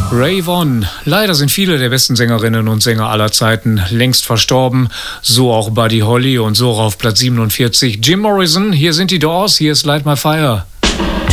Ray Vaughan. Leider sind viele der besten Sängerinnen und Sänger aller Zeiten längst verstorben. So auch Buddy Holly und so auf Platz 47 Jim Morrison. Hier sind die Doors, hier ist Light My Fire.